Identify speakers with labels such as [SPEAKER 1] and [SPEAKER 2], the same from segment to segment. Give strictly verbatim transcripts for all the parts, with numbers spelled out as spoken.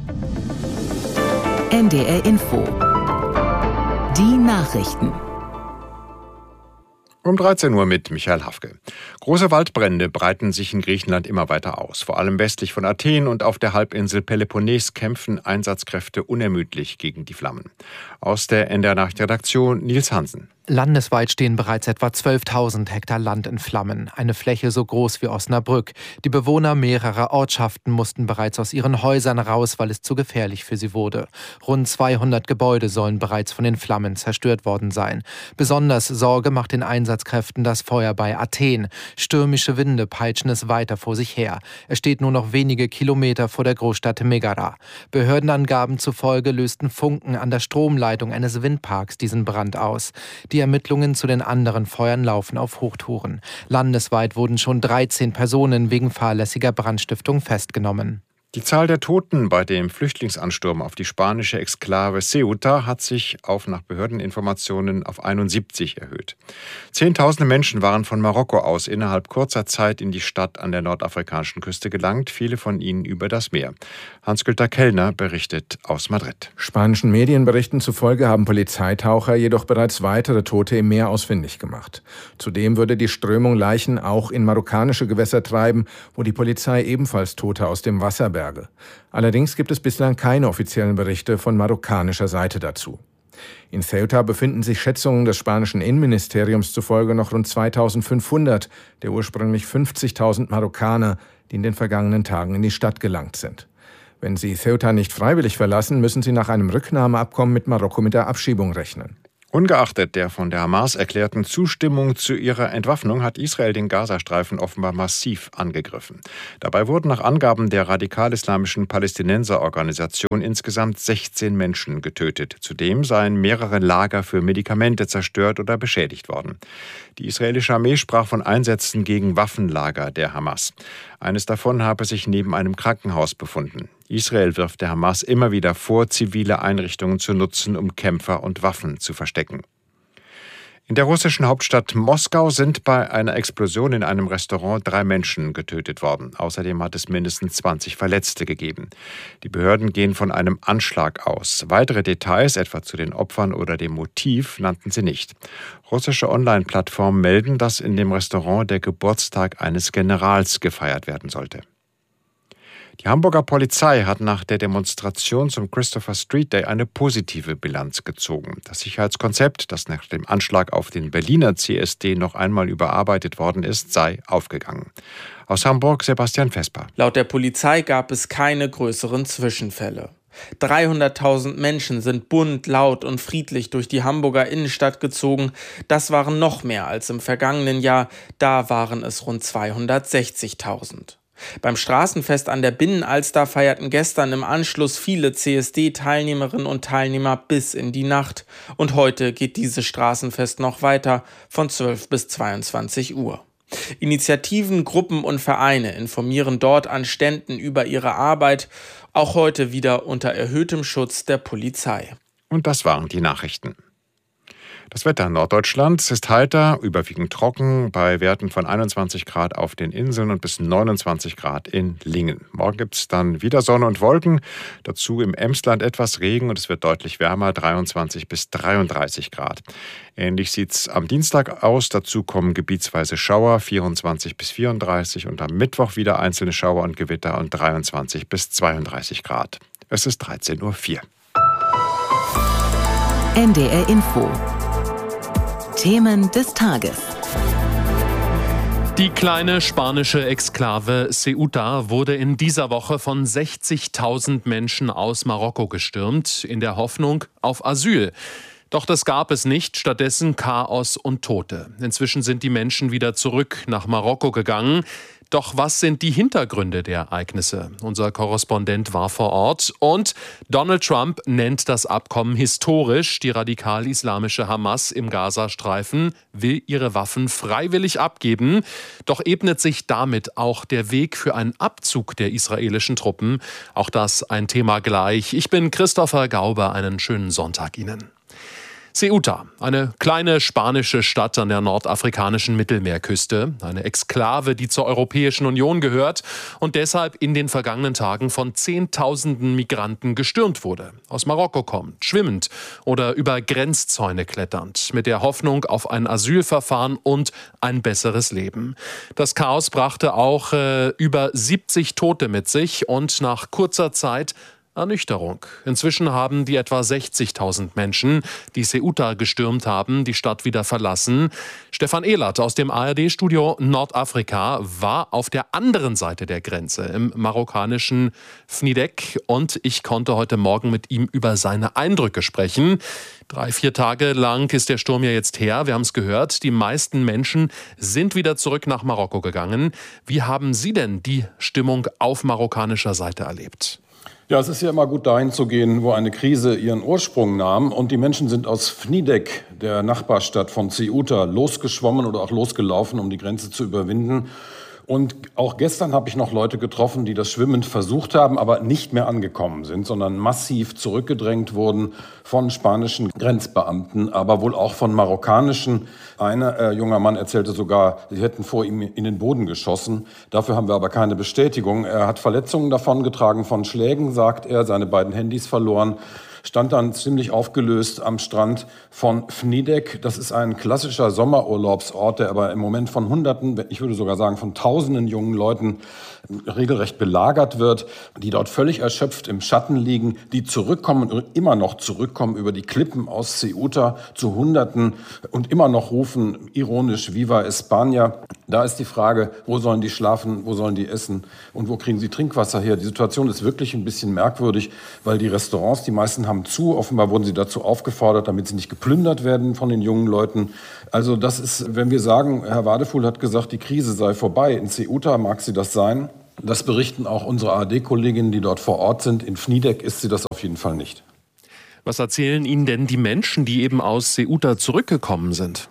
[SPEAKER 1] N D R Info. Die Nachrichten.
[SPEAKER 2] Um dreizehn Uhr mit Michael Hafke. Große Waldbrände breiten sich in Griechenland immer weiter aus. Vor allem westlich von Athen und auf der Halbinsel Peloponnes kämpfen Einsatzkräfte unermüdlich gegen die Flammen. Aus der N D R-Nachrichtenredaktion Nils Hansen.
[SPEAKER 3] Landesweit stehen bereits etwa zwölftausend Hektar Land in Flammen, eine Fläche so groß wie Osnabrück. Die Bewohner mehrerer Ortschaften mussten bereits aus ihren Häusern raus, weil es zu gefährlich für sie wurde. Rund zweihundert Gebäude sollen bereits von den Flammen zerstört worden sein. Besonders Sorge macht den Einsatzkräften das Feuer bei Athen. Stürmische Winde peitschen es weiter vor sich her. Es steht nur noch wenige Kilometer vor der Großstadt Megara. Behördenangaben zufolge lösten Funken an der Stromleitung eines Windparks diesen Brand aus. Die Die Ermittlungen zu den anderen Feuern laufen auf Hochtouren. Landesweit wurden schon dreizehn Personen wegen fahrlässiger Brandstiftung festgenommen.
[SPEAKER 2] Die Zahl der Toten bei dem Flüchtlingsansturm auf die spanische Exklave Ceuta hat sich auf nach Behördeninformationen auf einundsiebzig erhöht. Zehntausende Menschen waren von Marokko aus innerhalb kurzer Zeit in die Stadt an der nordafrikanischen Küste gelangt, viele von ihnen über das Meer. Hans-Günther Kellner berichtet aus Madrid.
[SPEAKER 4] Spanischen Medienberichten zufolge haben Polizeitaucher jedoch bereits weitere Tote im Meer ausfindig gemacht. Zudem würde die Strömung Leichen auch in marokkanische Gewässer treiben, wo die Polizei ebenfalls Tote aus dem Wasser bergt. Allerdings gibt es bislang keine offiziellen Berichte von marokkanischer Seite dazu. In Ceuta befinden sich Schätzungen des spanischen Innenministeriums zufolge noch rund zweitausendfünfhundert der ursprünglich fünfzigtausend Marokkaner, die in den vergangenen Tagen in die Stadt gelangt sind. Wenn sie Ceuta nicht freiwillig verlassen, müssen sie nach einem Rücknahmeabkommen mit Marokko mit der Abschiebung rechnen.
[SPEAKER 2] Ungeachtet der von der Hamas erklärten Zustimmung zu ihrer Entwaffnung hat Israel den Gazastreifen offenbar massiv angegriffen. Dabei wurden nach Angaben der radikal-islamischen Palästinenserorganisation insgesamt sechzehn Menschen getötet. Zudem seien mehrere Lager für Medikamente zerstört oder beschädigt worden. Die israelische Armee sprach von Einsätzen gegen Waffenlager der Hamas. Eines davon habe sich neben einem Krankenhaus befunden. Israel wirft der Hamas immer wieder vor, zivile Einrichtungen zu nutzen, um Kämpfer und Waffen zu verstecken. In der russischen Hauptstadt Moskau sind bei einer Explosion in einem Restaurant drei Menschen getötet worden. Außerdem hat es mindestens zwanzig Verletzte gegeben. Die Behörden gehen von einem Anschlag aus. Weitere Details, etwa zu den Opfern oder dem Motiv, nannten sie nicht. Russische Online-Plattformen melden, dass in dem Restaurant der Geburtstag eines Generals gefeiert werden sollte. Die Hamburger Polizei hat nach der Demonstration zum Christopher Street Day eine positive Bilanz gezogen. Das Sicherheitskonzept, das nach dem Anschlag auf den Berliner C S D noch einmal überarbeitet worden ist, sei aufgegangen. Aus Hamburg Sebastian Vesper.
[SPEAKER 5] Laut der Polizei gab es keine größeren Zwischenfälle. dreihunderttausend Menschen sind bunt, laut und friedlich durch die Hamburger Innenstadt gezogen. Das waren noch mehr als im vergangenen Jahr. Da waren es rund zweihundertsechzigtausend. Beim Straßenfest an der Binnenalster feierten gestern im Anschluss viele C S D-Teilnehmerinnen und Teilnehmer bis in die Nacht. Und heute geht dieses Straßenfest noch weiter von zwölf bis zweiundzwanzig Uhr. Initiativen, Gruppen und Vereine informieren dort an Ständen über ihre Arbeit, auch heute wieder unter erhöhtem Schutz der Polizei.
[SPEAKER 2] Und das waren die Nachrichten. Das Wetter in Norddeutschland ist heiter, überwiegend trocken, bei Werten von einundzwanzig Grad auf den Inseln und bis neunundzwanzig Grad in Lingen. Morgen gibt es dann wieder Sonne und Wolken, dazu im Emsland etwas Regen und es wird deutlich wärmer, dreiundzwanzig bis dreiunddreißig Grad. Ähnlich sieht es am Dienstag aus, dazu kommen gebietsweise Schauer, vierundzwanzig bis vierunddreißig und am Mittwoch wieder einzelne Schauer und Gewitter und dreiundzwanzig bis zweiunddreißig Grad. Es ist dreizehn Uhr vier.
[SPEAKER 1] N D R Info. Themen des Tages.
[SPEAKER 6] Die kleine spanische Exklave Ceuta wurde in dieser Woche von sechzigtausend Menschen aus Marokko gestürmt, in der Hoffnung auf Asyl. Doch das gab es nicht, stattdessen Chaos und Tote. Inzwischen sind die Menschen wieder zurück nach Marokko gegangen. Doch was sind die Hintergründe der Ereignisse? Unser Korrespondent war vor Ort und Donald Trump nennt das Abkommen historisch. Die radikal-islamische Hamas im Gazastreifen will ihre Waffen freiwillig abgeben. Doch ebnet sich damit auch der Weg für einen Abzug der israelischen Truppen. Auch das ein Thema gleich. Ich bin Christopher Gauber. Einen schönen Sonntag Ihnen. Ceuta, eine kleine spanische Stadt an der nordafrikanischen Mittelmeerküste, eine Exklave, die zur Europäischen Union gehört und deshalb in den vergangenen Tagen von Zehntausenden Migranten gestürmt wurde. Aus Marokko kommend, schwimmend oder über Grenzzäune kletternd, mit der Hoffnung auf ein Asylverfahren und ein besseres Leben. Das Chaos brachte auch äh, über siebzig Tote mit sich und nach kurzer Zeit Ernüchterung. Inzwischen haben die etwa sechzigtausend Menschen, die Ceuta gestürmt haben, die Stadt wieder verlassen. Stefan Ehlert aus dem A R D-Studio Nordafrika war auf der anderen Seite der Grenze im marokkanischen Fnidek und ich konnte heute Morgen mit ihm über seine Eindrücke sprechen. Drei, vier Tage lang ist der Sturm ja jetzt her. Wir haben es gehört, die meisten Menschen sind wieder zurück nach Marokko gegangen. Wie haben Sie denn die Stimmung auf marokkanischer Seite erlebt?
[SPEAKER 7] Ja, es ist ja immer gut, dahin zu gehen, wo eine Krise ihren Ursprung nahm. Und die Menschen sind aus Fnidek, der Nachbarstadt von Ceuta, losgeschwommen oder auch losgelaufen, um die Grenze zu überwinden. Und auch gestern habe ich noch Leute getroffen, die das Schwimmen versucht haben, aber nicht mehr angekommen sind, sondern massiv zurückgedrängt wurden von spanischen Grenzbeamten, aber wohl auch von marokkanischen. Ein äh, junger Mann erzählte sogar, sie hätten vor ihm in den Boden geschossen. Dafür haben wir aber keine Bestätigung. Er hat Verletzungen davongetragen von Schlägen, sagt er, seine beiden Handys verloren. Stand dann ziemlich aufgelöst am Strand von Fnidek. Das ist ein klassischer Sommerurlaubsort, der aber im Moment von Hunderten, ich würde sogar sagen von Tausenden jungen Leuten regelrecht belagert wird, die dort völlig erschöpft im Schatten liegen, die zurückkommen und immer noch zurückkommen über die Klippen aus Ceuta zu Hunderten und immer noch rufen ironisch Viva España. Da ist die Frage, wo sollen die schlafen, wo sollen die essen und wo kriegen sie Trinkwasser her? Die Situation ist wirklich ein bisschen merkwürdig, weil die Restaurants, die meisten haben zu, offenbar wurden sie dazu aufgefordert, damit sie nicht geplündert werden von den jungen Leuten. Also das ist, wenn wir sagen, Herr Wadefuhl hat gesagt, die Krise sei vorbei, in Ceuta mag sie das sein. Das berichten auch unsere A R D-Kolleginnen, die dort vor Ort sind. In Fnidek ist sie das auf jeden Fall nicht.
[SPEAKER 6] Was erzählen Ihnen denn die Menschen, die eben aus Ceuta zurückgekommen sind?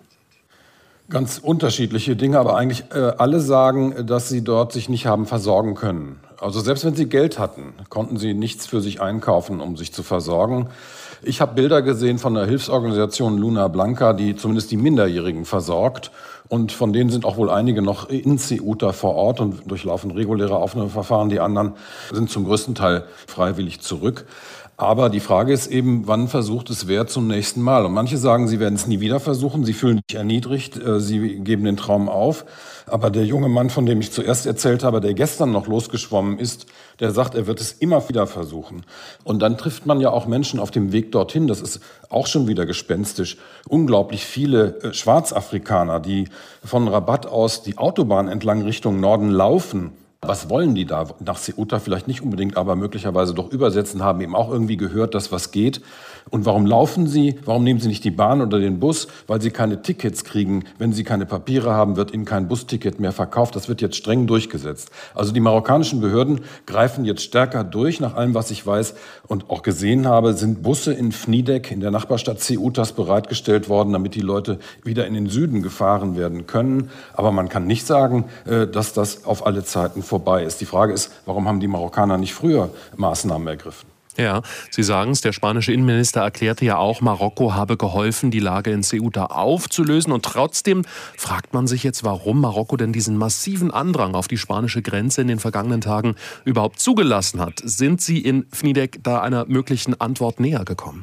[SPEAKER 7] Ganz unterschiedliche Dinge, aber eigentlich äh, alle sagen, dass sie dort sich nicht haben versorgen können. Also selbst wenn sie Geld hatten, konnten sie nichts für sich einkaufen, um sich zu versorgen. Ich habe Bilder gesehen von der Hilfsorganisation Luna Blanca, die zumindest die Minderjährigen versorgt. Und von denen sind auch wohl einige noch in Ceuta vor Ort und durchlaufen reguläre Aufnahmeverfahren. Die anderen sind zum größten Teil freiwillig zurück. Aber die Frage ist eben, wann versucht es wer zum nächsten Mal? Und manche sagen, sie werden es nie wieder versuchen, sie fühlen sich erniedrigt, sie geben den Traum auf. Aber der junge Mann, von dem ich zuerst erzählt habe, der gestern noch losgeschwommen ist, der sagt, er wird es immer wieder versuchen. Und dann trifft man ja auch Menschen auf dem Weg dorthin, das ist auch schon wieder gespenstisch. Unglaublich viele Schwarzafrikaner, die von Rabat aus die Autobahn entlang Richtung Norden laufen. Was wollen die da? Nach Ceuta vielleicht nicht unbedingt, aber möglicherweise doch übersetzen, haben eben auch irgendwie gehört, dass was geht. Und warum laufen sie? Warum nehmen sie nicht die Bahn oder den Bus? Weil sie keine Tickets kriegen. Wenn sie keine Papiere haben, wird ihnen kein Busticket mehr verkauft. Das wird jetzt streng durchgesetzt. Also die marokkanischen Behörden greifen jetzt stärker durch. Nach allem, was ich weiß und auch gesehen habe, sind Busse in Fnidek, in der Nachbarstadt Ceutas, bereitgestellt worden, damit die Leute wieder in den Süden gefahren werden können. Aber man kann nicht sagen, dass das auf alle Zeiten vorbei ist. Die Frage ist, warum haben die Marokkaner nicht früher Maßnahmen ergriffen?
[SPEAKER 6] Ja, Sie sagen es, der spanische Innenminister erklärte ja auch, Marokko habe geholfen, die Lage in Ceuta aufzulösen. Und trotzdem fragt man sich jetzt, warum Marokko denn diesen massiven Andrang auf die spanische Grenze in den vergangenen Tagen überhaupt zugelassen hat. Sind Sie in Fnidek da einer möglichen Antwort näher gekommen?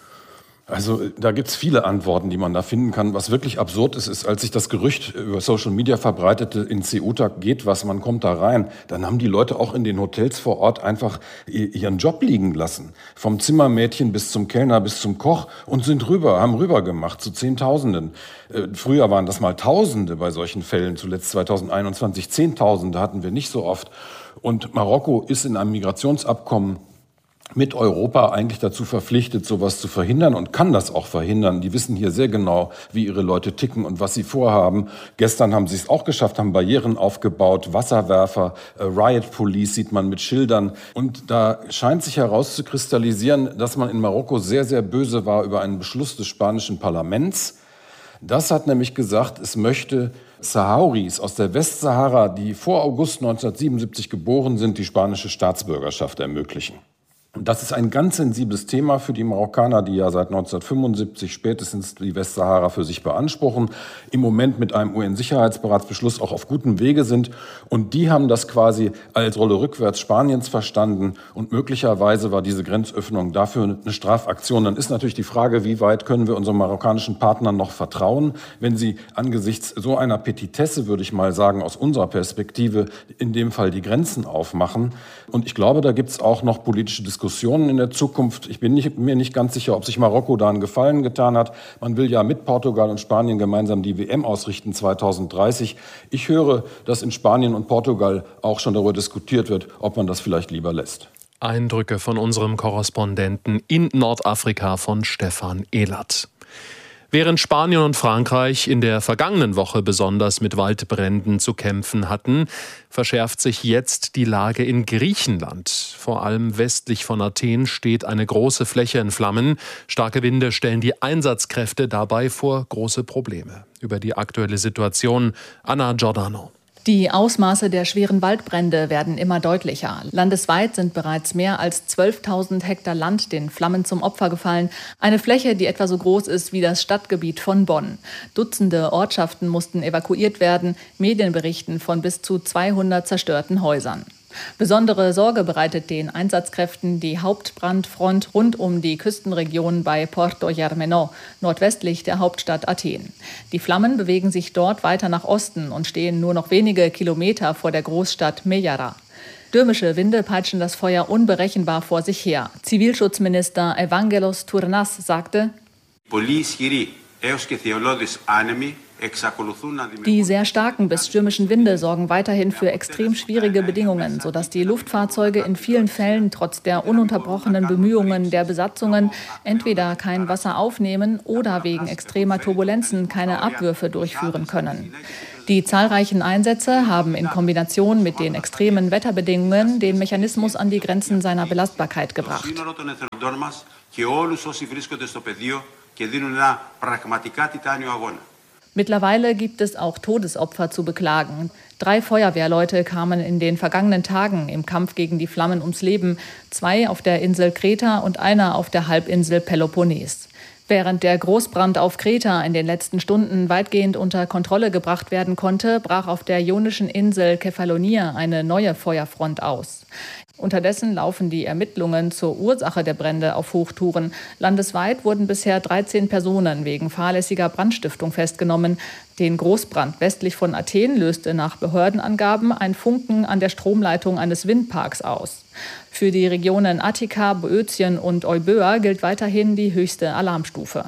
[SPEAKER 7] Also da gibt's viele Antworten, die man da finden kann. Was wirklich absurd ist, ist, als sich das Gerücht über Social Media verbreitete, in Ceuta geht was, man kommt da rein, dann haben die Leute auch in den Hotels vor Ort einfach ihren Job liegen lassen. Vom Zimmermädchen bis zum Kellner bis zum Koch und sind rüber, haben rüber gemacht zu Zehntausenden. Früher waren das mal Tausende bei solchen Fällen, zuletzt zweitausendeinundzwanzig Zehntausende hatten wir nicht so oft. Und Marokko ist in einem Migrationsabkommen mit Europa eigentlich dazu verpflichtet, sowas zu verhindern und kann das auch verhindern. Die wissen hier sehr genau, wie ihre Leute ticken und was sie vorhaben. Gestern haben sie es auch geschafft, haben Barrieren aufgebaut, Wasserwerfer, äh, Riot Police sieht man mit Schildern. Und da scheint sich herauszukristallisieren, dass man in Marokko sehr, sehr böse war über einen Beschluss des spanischen Parlaments. Das hat nämlich gesagt, es möchte Sahrawis aus der Westsahara, die vor August neunzehnhundertsiebenundsiebzig geboren sind, die spanische Staatsbürgerschaft ermöglichen. Das ist ein ganz sensibles Thema für die Marokkaner, die ja seit neunzehnhundertfünfundsiebzig spätestens die Westsahara für sich beanspruchen, im Moment mit einem U N-Sicherheitsratsbeschluss auch auf gutem Wege sind. Und die haben das quasi als Rolle rückwärts Spaniens verstanden. Und möglicherweise war diese Grenzöffnung dafür eine Strafaktion. Dann ist natürlich die Frage, wie weit können wir unseren marokkanischen Partnern noch vertrauen, wenn sie angesichts so einer Petitesse, würde ich mal sagen, aus unserer Perspektive in dem Fall die Grenzen aufmachen. Und ich glaube, da gibt es auch noch politische Diskussionen. Diskussionen in der Zukunft. Ich bin nicht, mir nicht ganz sicher, ob sich Marokko da einen Gefallen getan hat. Man will ja mit Portugal und Spanien gemeinsam die W M ausrichten zweitausenddreißig. Ich höre, dass in Spanien und Portugal auch schon darüber diskutiert wird, ob man das vielleicht lieber lässt.
[SPEAKER 6] Eindrücke von unserem Korrespondenten in Nordafrika von Stefan Ehlert. Während Spanien und Frankreich in der vergangenen Woche besonders mit Waldbränden zu kämpfen hatten, verschärft sich jetzt die Lage in Griechenland. Vor allem westlich von Athen steht eine große Fläche in Flammen. Starke Winde stellen die Einsatzkräfte dabei vor große Probleme. Über die aktuelle Situation Anna Giordano.
[SPEAKER 8] Die Ausmaße der schweren Waldbrände werden immer deutlicher. Landesweit sind bereits mehr als zwölftausend Hektar Land den Flammen zum Opfer gefallen. Eine Fläche, die etwa so groß ist wie das Stadtgebiet von Bonn. Dutzende Ortschaften mussten evakuiert werden. Medien berichten von bis zu zweihundert zerstörten Häusern. Besondere Sorge bereitet den Einsatzkräften die Hauptbrandfront rund um die Küstenregion bei Porto Germano, nordwestlich der Hauptstadt Athen. Die Flammen bewegen sich dort weiter nach Osten und stehen nur noch wenige Kilometer vor der Großstadt Mejara. Stürmische Winde peitschen das Feuer unberechenbar vor sich her. Zivilschutzminister Evangelos Tournas sagte: Die sehr starken bis stürmischen Winde sorgen weiterhin für extrem schwierige Bedingungen, sodass die Luftfahrzeuge in vielen Fällen trotz der ununterbrochenen Bemühungen der Besatzungen entweder kein Wasser aufnehmen oder wegen extremer Turbulenzen keine Abwürfe durchführen können. Die zahlreichen Einsätze haben in Kombination mit den extremen Wetterbedingungen den Mechanismus an die Grenzen seiner Belastbarkeit gebracht. Mittlerweile gibt es auch Todesopfer zu beklagen. Drei Feuerwehrleute kamen in den vergangenen Tagen im Kampf gegen die Flammen ums Leben. Zwei auf der Insel Kreta und einer auf der Halbinsel Peloponnes. Während der Großbrand auf Kreta in den letzten Stunden weitgehend unter Kontrolle gebracht werden konnte, brach auf der ionischen Insel Kefalonia eine neue Feuerfront aus. Unterdessen laufen die Ermittlungen zur Ursache der Brände auf Hochtouren. Landesweit wurden bisher dreizehn Personen wegen fahrlässiger Brandstiftung festgenommen. Den Großbrand westlich von Athen löste nach Behördenangaben ein Funken an der Stromleitung eines Windparks aus. Für die Regionen Attika, Boötien und Euböa gilt weiterhin die höchste Alarmstufe.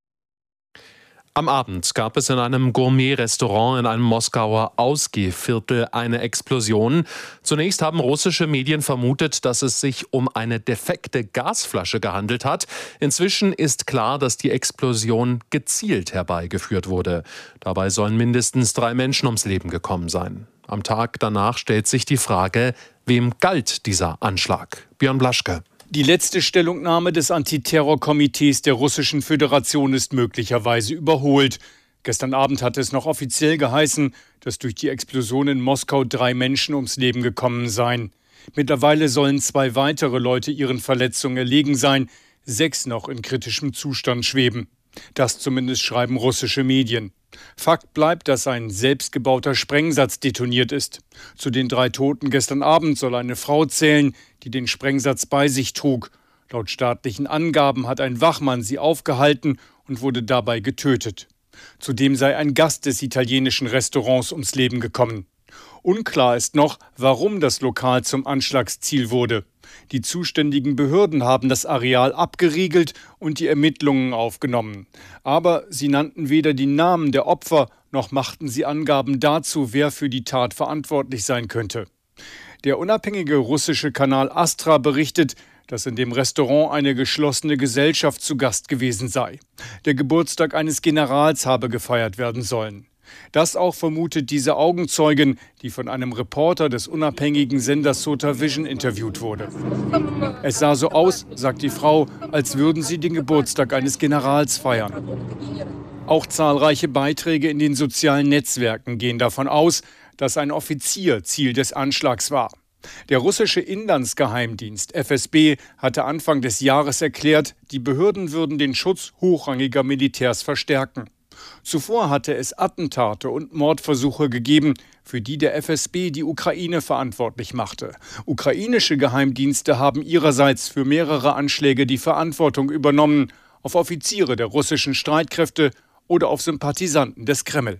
[SPEAKER 6] Am Abend gab es in einem Gourmet-Restaurant in einem Moskauer Ausgehviertel eine Explosion. Zunächst haben russische Medien vermutet, dass es sich um eine defekte Gasflasche gehandelt hat. Inzwischen ist klar, dass die Explosion gezielt herbeigeführt wurde. Dabei sollen mindestens drei Menschen ums Leben gekommen sein. Am Tag danach stellt sich die Frage, wem galt dieser Anschlag? Björn Blaschke.
[SPEAKER 9] Die letzte Stellungnahme des Antiterrorkomitees der Russischen Föderation ist möglicherweise überholt. Gestern Abend hatte es noch offiziell geheißen, dass durch die Explosion in Moskau drei Menschen ums Leben gekommen seien. Mittlerweile sollen zwei weitere Leute ihren Verletzungen erlegen sein, sechs noch in kritischem Zustand schweben. Das zumindest schreiben russische Medien. Fakt bleibt, dass ein selbstgebauter Sprengsatz detoniert ist. Zu den drei Toten gestern Abend soll eine Frau zählen, die den Sprengsatz bei sich trug. Laut staatlichen Angaben hat ein Wachmann sie aufgehalten und wurde dabei getötet. Zudem sei ein Gast des italienischen Restaurants ums Leben gekommen. Unklar ist noch, warum das Lokal zum Anschlagsziel wurde. Die zuständigen Behörden haben das Areal abgeriegelt und die Ermittlungen aufgenommen. Aber sie nannten weder die Namen der Opfer, noch machten sie Angaben dazu, wer für die Tat verantwortlich sein könnte. Der unabhängige russische Kanal Astra berichtet, dass in dem Restaurant eine geschlossene Gesellschaft zu Gast gewesen sei. Der Geburtstag eines Generals habe gefeiert werden sollen. Das auch vermutet diese Augenzeugin, die von einem Reporter des unabhängigen Senders Sota Vision interviewt wurde. Es sah so aus, sagt die Frau, als würden sie den Geburtstag eines Generals feiern. Auch zahlreiche Beiträge in den sozialen Netzwerken gehen davon aus, dass ein Offizier Ziel des Anschlags war. Der russische Inlandsgeheimdienst F S B hatte Anfang des Jahres erklärt, die Behörden würden den Schutz hochrangiger Militärs verstärken. Zuvor hatte es Attentate und Mordversuche gegeben, für die der F S B die Ukraine verantwortlich machte. Ukrainische Geheimdienste haben ihrerseits für mehrere Anschläge die Verantwortung übernommen, auf Offiziere der russischen Streitkräfte oder auf Sympathisanten des Kreml.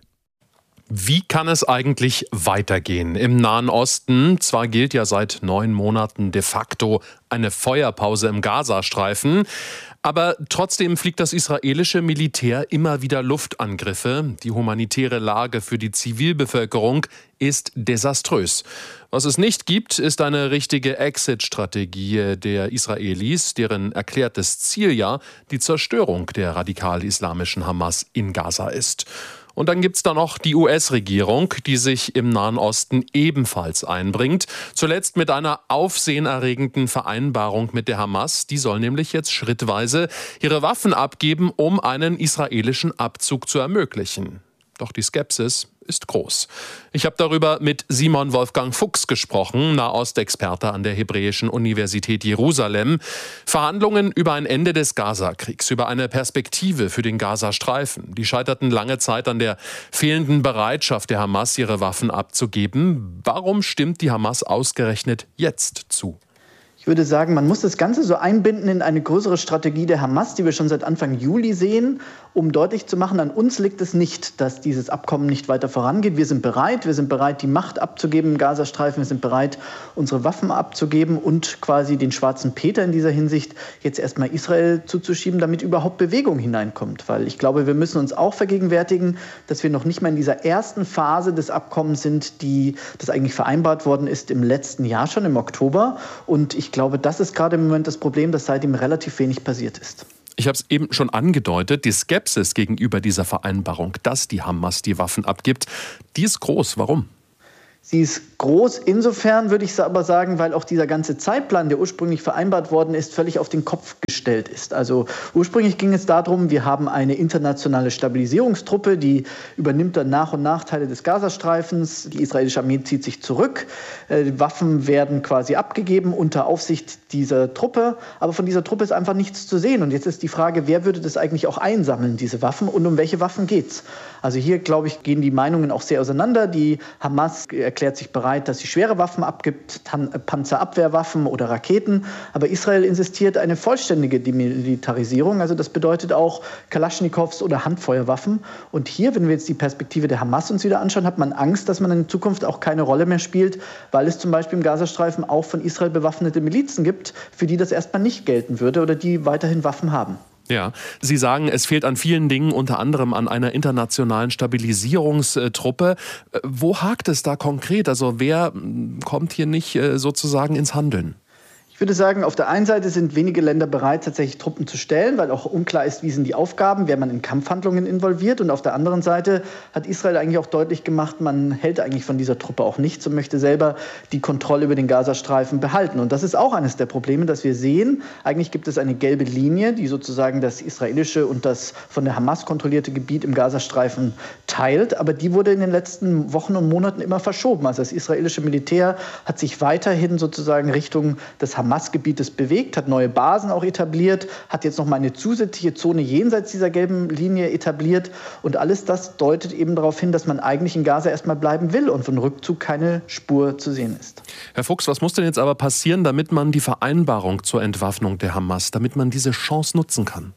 [SPEAKER 6] Wie kann es eigentlich weitergehen im Nahen Osten? Zwar gilt ja seit neun Monaten de facto eine Feuerpause im Gazastreifen, aber trotzdem fliegt das israelische Militär immer wieder Luftangriffe. Die humanitäre Lage für die Zivilbevölkerung ist desaströs. Was es nicht gibt, ist eine richtige Exit-Strategie der Israelis, deren erklärtes Ziel ja die Zerstörung der radikal-islamischen Hamas in Gaza ist. Und dann gibt's da noch die U S-Regierung, die sich im Nahen Osten ebenfalls einbringt. Zuletzt mit einer aufsehenerregenden Vereinbarung mit der Hamas. Die soll nämlich jetzt schrittweise ihre Waffen abgeben, um einen israelischen Abzug zu ermöglichen. Doch die Skepsis ist groß. Ich habe darüber mit Simon Wolfgang Fuchs gesprochen, Nahostexperte an der Hebräischen Universität Jerusalem. Verhandlungen über ein Ende des Gazakriegs, über eine Perspektive für den Gazastreifen. Die scheiterten lange Zeit an der fehlenden Bereitschaft der Hamas, ihre Waffen abzugeben. Warum stimmt die Hamas ausgerechnet jetzt zu?
[SPEAKER 10] Ich würde sagen, man muss das Ganze so einbinden in eine größere Strategie der Hamas, die wir schon seit Anfang Juli sehen, um deutlich zu machen, an uns liegt es nicht, dass dieses Abkommen nicht weiter vorangeht. Wir sind bereit, wir sind bereit, die Macht abzugeben im Gazastreifen, wir sind bereit, unsere Waffen abzugeben und quasi den schwarzen Peter in dieser Hinsicht jetzt erstmal Israel zuzuschieben, damit überhaupt Bewegung hineinkommt. Weil ich glaube, wir müssen uns auch vergegenwärtigen, dass wir noch nicht mal in dieser ersten Phase des Abkommens sind, die das eigentlich vereinbart worden ist im letzten Jahr schon, im Oktober. Und ich Ich glaube, das ist gerade im Moment das Problem, dass seitdem relativ wenig passiert ist.
[SPEAKER 6] Ich habe es eben schon angedeutet, die Skepsis gegenüber dieser Vereinbarung, dass die Hamas die Waffen abgibt, die ist groß. Warum?
[SPEAKER 10] Sie ist groß insofern, würde ich aber sagen, weil auch dieser ganze Zeitplan, der ursprünglich vereinbart worden ist, völlig auf den Kopf gestellt ist. Also ursprünglich ging es darum, wir haben eine internationale Stabilisierungstruppe, die übernimmt dann nach und nach Teile des Gazastreifens. Die israelische Armee zieht sich zurück. Äh, Waffen werden quasi abgegeben unter Aufsicht dieser Truppe. Aber von dieser Truppe ist einfach nichts zu sehen. Und jetzt ist die Frage, wer würde das eigentlich auch einsammeln, diese Waffen, und um welche Waffen geht's? Also hier, glaube ich, gehen die Meinungen auch sehr auseinander. Die Hamas erklärt sich bereit, dass sie schwere Waffen abgibt, Panzerabwehrwaffen oder Raketen. Aber Israel insistiert eine vollständige Demilitarisierung. Also das bedeutet auch Kalaschnikows oder Handfeuerwaffen. Und hier, wenn wir jetzt die Perspektive der Hamas uns wieder anschauen, hat man Angst, dass man in Zukunft auch keine Rolle mehr spielt, weil es zum Beispiel im Gazastreifen auch von Israel bewaffnete Milizen gibt, für die das erstmal nicht gelten würde oder die weiterhin Waffen haben.
[SPEAKER 6] Ja, Sie sagen, es fehlt an vielen Dingen, unter anderem an einer internationalen Stabilisierungstruppe. Wo hakt es da konkret? Also wer kommt hier nicht sozusagen ins Handeln?
[SPEAKER 10] Ich würde sagen, auf der einen Seite sind wenige Länder bereit, tatsächlich Truppen zu stellen, weil auch unklar ist, wie sind die Aufgaben, wer man in Kampfhandlungen involviert. Und auf der anderen Seite hat Israel eigentlich auch deutlich gemacht, man hält eigentlich von dieser Truppe auch nichts und möchte selber die Kontrolle über den Gazastreifen behalten. Und das ist auch eines der Probleme, dass wir sehen, eigentlich gibt es eine gelbe Linie, die sozusagen das israelische und das von der Hamas kontrollierte Gebiet im Gazastreifen teilt. Aber die wurde in den letzten Wochen und Monaten immer verschoben. Also das israelische Militär hat sich weiterhin sozusagen Richtung des Hamas Hamas-Gebietes bewegt, hat neue Basen auch etabliert, hat jetzt noch mal eine zusätzliche Zone jenseits dieser gelben Linie etabliert. Und alles das deutet eben darauf hin, dass man eigentlich in Gaza erstmal bleiben will und von Rückzug keine Spur zu sehen ist.
[SPEAKER 6] Herr Fuchs, was muss denn jetzt aber passieren, damit man die Vereinbarung zur Entwaffnung der Hamas, damit man diese Chance nutzen kann?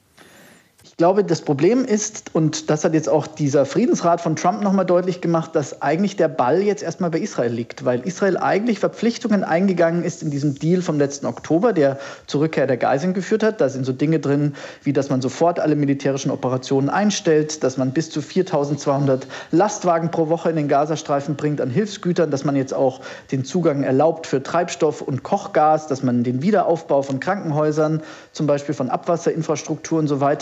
[SPEAKER 10] Ich glaube, das Problem ist, und das hat jetzt auch dieser Friedensrat von Trump nochmal deutlich gemacht, dass eigentlich der Ball jetzt erstmal bei Israel liegt, weil Israel eigentlich Verpflichtungen eingegangen ist in diesem Deal vom letzten Oktober, der zur Rückkehr der Geiseln geführt hat. Da sind so Dinge drin, wie dass man sofort alle militärischen Operationen einstellt, dass man bis zu viertausendzweihundert Lastwagen pro Woche in den Gazastreifen bringt an Hilfsgütern, dass man jetzt auch den Zugang erlaubt für Treibstoff und Kochgas, dass man den Wiederaufbau von Krankenhäusern, zum Beispiel von Abwasserinfrastruktur und so weiter, dass man das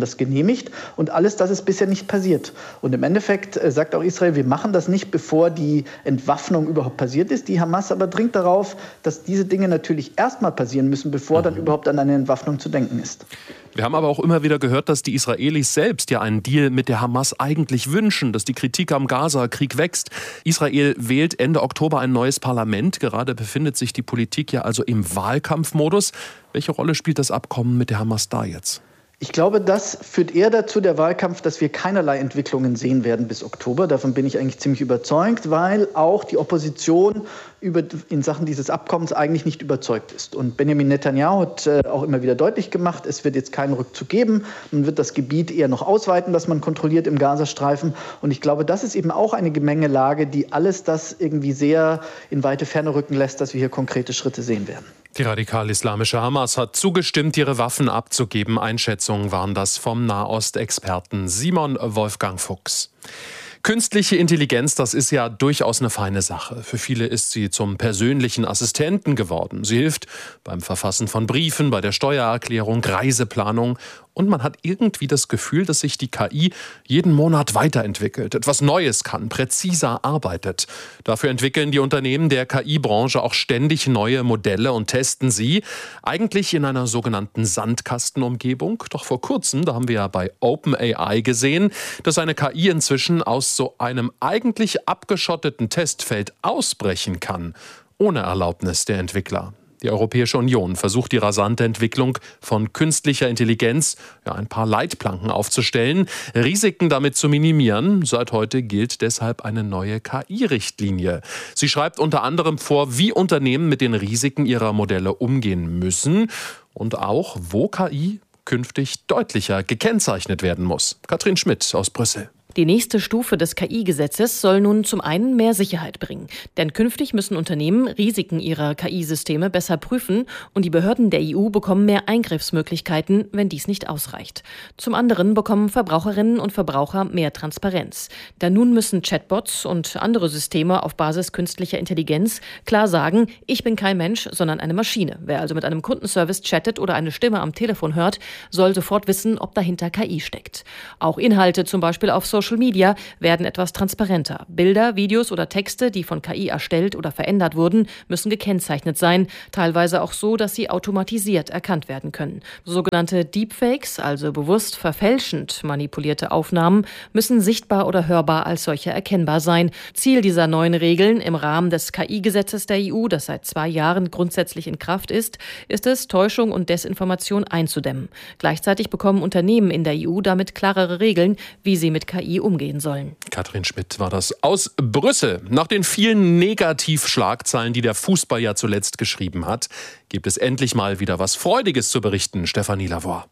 [SPEAKER 10] das genehmigt. Und alles das ist bisher nicht passiert. Und im Endeffekt äh, sagt auch Israel, wir machen das nicht, bevor die Entwaffnung überhaupt passiert ist. Die Hamas aber dringt darauf, dass diese Dinge natürlich erstmal passieren müssen, bevor mhm. dann überhaupt an eine Entwaffnung zu denken ist.
[SPEAKER 6] Wir haben aber auch immer wieder gehört, dass die Israelis selbst ja einen Deal mit der Hamas eigentlich wünschen, dass die Kritik am Gaza-Krieg wächst. Israel wählt Ende Oktober ein neues Parlament. Gerade befindet sich die Politik ja also im Wahlkampfmodus. Welche Rolle spielt das Abkommen mit der Hamas da jetzt?
[SPEAKER 10] Ich glaube, das führt eher dazu, der Wahlkampf, dass wir keinerlei Entwicklungen sehen werden bis Oktober. Davon bin ich eigentlich ziemlich überzeugt, weil auch die Opposition über, in Sachen dieses Abkommens eigentlich nicht überzeugt ist. Und Benjamin Netanyahu hat äh, auch immer wieder deutlich gemacht, es wird jetzt keinen Rückzug geben. Man wird das Gebiet eher noch ausweiten, das man kontrolliert im Gazastreifen. Und ich glaube, das ist eben auch eine Gemengelage, die alles das irgendwie sehr in weite Ferne rücken lässt, dass wir hier konkrete Schritte sehen werden.
[SPEAKER 6] Die radikal-islamische Hamas hat zugestimmt, ihre Waffen abzugeben. Einschätzungen waren das vom Nahostexperten Simon Wolfgang Fuchs. Künstliche Intelligenz, das ist ja durchaus eine feine Sache. Für viele ist sie zum persönlichen Assistenten geworden. Sie hilft beim Verfassen von Briefen, bei der Steuererklärung, Reiseplanung. Und man hat irgendwie das Gefühl, dass sich die K I jeden Monat weiterentwickelt, etwas Neues kann, präziser arbeitet. Dafür entwickeln die Unternehmen der K I-Branche auch ständig neue Modelle und testen sie. Eigentlich in einer sogenannten Sandkastenumgebung. Doch vor kurzem, da haben wir ja bei OpenAI gesehen, dass eine K I inzwischen aus so einem eigentlich abgeschotteten Testfeld ausbrechen kann, ohne Erlaubnis der Entwickler. Die Europäische Union versucht die rasante Entwicklung von künstlicher Intelligenz, ja, ein paar Leitplanken aufzustellen, Risiken damit zu minimieren. Seit heute gilt deshalb eine neue K I-Richtlinie. Sie schreibt unter anderem vor, wie Unternehmen mit den Risiken ihrer Modelle umgehen müssen und auch, wo K I künftig deutlicher gekennzeichnet werden muss. Katrin Schmidt aus Brüssel.
[SPEAKER 11] Die nächste Stufe des K I-Gesetzes soll nun zum einen mehr Sicherheit bringen. Denn künftig müssen Unternehmen Risiken ihrer K I-Systeme besser prüfen und die Behörden der E U bekommen mehr Eingriffsmöglichkeiten, wenn dies nicht ausreicht. Zum anderen bekommen Verbraucherinnen und Verbraucher mehr Transparenz. Denn nun müssen Chatbots und andere Systeme auf Basis künstlicher Intelligenz klar sagen, ich bin kein Mensch, sondern eine Maschine. Wer also mit einem Kundenservice chattet oder eine Stimme am Telefon hört, soll sofort wissen, ob dahinter K I steckt. Auch Inhalte, zum Beispiel auf Social Social Media, werden etwas transparenter. Bilder, Videos oder Texte, die von K I erstellt oder verändert wurden, müssen gekennzeichnet sein, teilweise auch so, dass sie automatisiert erkannt werden können. Sogenannte Deepfakes, also bewusst verfälschend manipulierte Aufnahmen, müssen sichtbar oder hörbar als solche erkennbar sein. Ziel dieser neuen Regeln im Rahmen des K I-Gesetzes der E U, das seit zwei Jahren grundsätzlich in Kraft ist, ist es, Täuschung und Desinformation einzudämmen. Gleichzeitig bekommen Unternehmen in der E U damit klarere Regeln, wie sie mit K I umgehen sollen.
[SPEAKER 6] Katrin Schmidt war das aus Brüssel. Nach den vielen Negativschlagzeilen, die der Fußball ja zuletzt geschrieben hat, gibt es endlich mal wieder was Freudiges zu berichten. Stefanie Lavoie.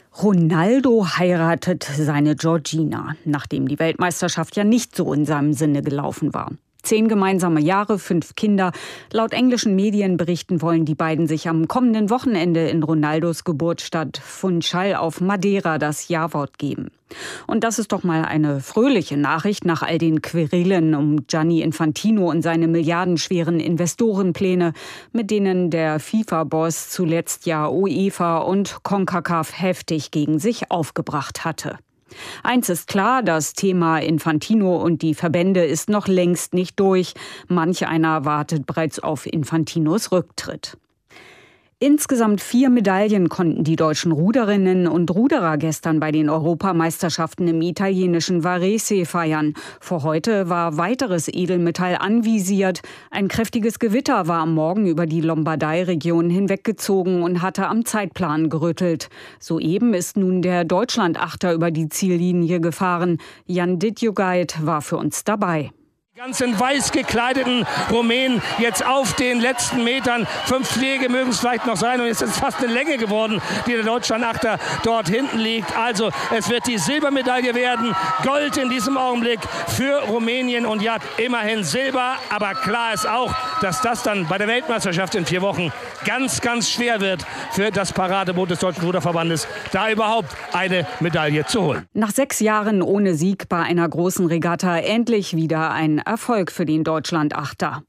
[SPEAKER 12] Ronaldo heiratet seine Georgina, nachdem die Weltmeisterschaft ja nicht so in seinem Sinne gelaufen war. Zehn gemeinsame Jahre, fünf Kinder. Laut englischen Medienberichten wollen die beiden sich am kommenden Wochenende in Ronaldos Geburtsstadt Funchal auf Madeira das Ja-Wort geben. Und das ist doch mal eine fröhliche Nachricht nach all den Querelen um Gianni Infantino und seine milliardenschweren Investorenpläne, mit denen der FIFA-Boss zuletzt ja UEFA und CONCACAF heftig gegen sich aufgebracht hatte. Eins ist klar, das Thema Infantino und die Verbände ist noch längst nicht durch. Manch einer wartet bereits auf Infantinos Rücktritt. Insgesamt vier Medaillen konnten die deutschen Ruderinnen und Ruderer gestern bei den Europameisterschaften im italienischen Varese feiern. Vor heute war weiteres Edelmetall anvisiert. Ein kräftiges Gewitter war am Morgen über die Lombardei-Region hinweggezogen und hatte am Zeitplan gerüttelt. Soeben ist nun der Deutschlandachter über die Ziellinie gefahren. Jan Dittjugait war für uns dabei.
[SPEAKER 13] Ganz in weiß gekleideten Rumänen jetzt auf den letzten Metern. Fünf Schläge mögen es vielleicht noch sein und jetzt ist es fast eine Länge geworden, die der Deutschlandachter dort hinten liegt. Also es wird die Silbermedaille werden. Gold in diesem Augenblick für Rumänien und ja, immerhin Silber. Aber klar ist auch, dass das dann bei der Weltmeisterschaft in vier Wochen ganz, ganz schwer wird für das Paradeboot des Deutschen Ruderverbandes, da überhaupt eine Medaille zu holen.
[SPEAKER 12] Nach sechs Jahren ohne Sieg bei einer großen Regatta endlich wieder ein Erfolg für den Deutschlandachter.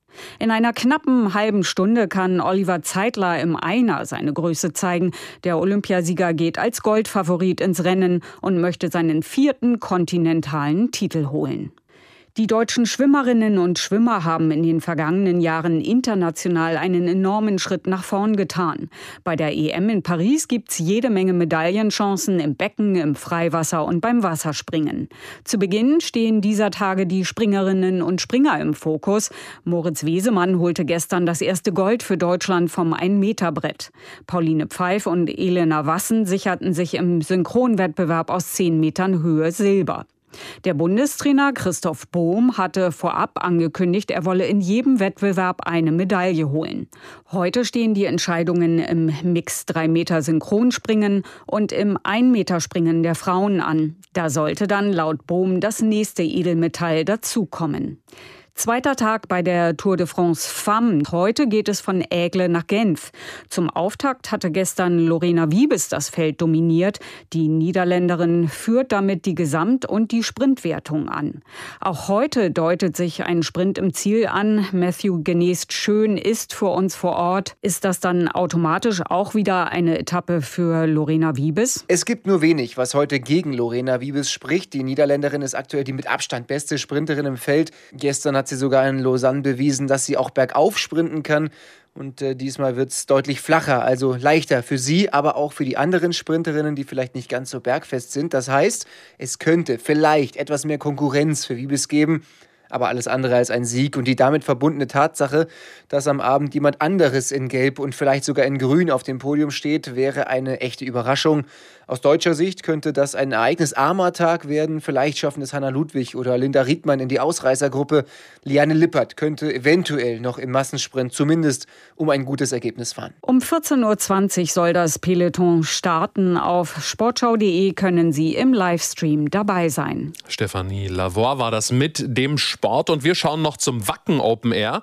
[SPEAKER 12] In einer knappen halben Stunde kann Oliver Zeitler im Einer seine Größe zeigen. Der Olympiasieger geht als Goldfavorit ins Rennen und möchte seinen vierten kontinentalen Titel holen. Die deutschen Schwimmerinnen und Schwimmer haben in den vergangenen Jahren international einen enormen Schritt nach vorn getan. Bei der E M in Paris gibt's jede Menge Medaillenchancen im Becken, im Freiwasser und beim Wasserspringen. Zu Beginn stehen dieser Tage die Springerinnen und Springer im Fokus. Moritz Wesemann holte gestern das erste Gold für Deutschland vom ein-Meter-Brett. Pauline Pfeif und Elena Wassen sicherten sich im Synchronwettbewerb aus zehn Metern Höhe Silber. Der Bundestrainer Christoph Bohm hatte vorab angekündigt, er wolle in jedem Wettbewerb eine Medaille holen. Heute stehen die Entscheidungen im Mix-drei Meter Synchronspringen und im ein-Meter-Springen der Frauen an. Da sollte dann laut Bohm das nächste Edelmetall dazukommen. Zweiter Tag bei der Tour de France Femmes. Heute geht es von Aigle nach Genf. Zum Auftakt hatte gestern Lorena Wiebes das Feld dominiert. Die Niederländerin führt damit die Gesamt- und die Sprintwertung an. Auch heute deutet sich ein Sprint im Ziel an. Matthew Genest Schön ist für uns vor Ort. Ist das dann automatisch auch wieder eine Etappe für Lorena Wiebes?
[SPEAKER 14] Es gibt nur wenig, was heute gegen Lorena Wiebes spricht. Die Niederländerin ist aktuell die mit Abstand beste Sprinterin im Feld. Gestern hat sie sogar in Lausanne bewiesen, dass sie auch bergauf sprinten kann. Und äh, diesmal wird es deutlich flacher, also leichter für sie, aber auch für die anderen Sprinterinnen, die vielleicht nicht ganz so bergfest sind. Das heißt, es könnte vielleicht etwas mehr Konkurrenz für Wiebes geben. Aber alles andere als ein Sieg und die damit verbundene Tatsache, dass am Abend jemand anderes in Gelb und vielleicht sogar in Grün auf dem Podium steht, wäre eine echte Überraschung. Aus deutscher Sicht könnte das ein ereignisarmer Tag werden. Vielleicht schaffen es Hanna Ludwig oder Linda Riedmann in die Ausreißergruppe. Liane Lippert könnte eventuell noch im Massensprint zumindest um ein gutes Ergebnis fahren.
[SPEAKER 12] Um vierzehn Uhr zwanzig soll das Peloton starten. Auf sportschau punkt de können Sie im Livestream dabei sein.
[SPEAKER 6] Stefanie Lavoie war das mit dem Sport. Und wir schauen noch zum Wacken Open Air.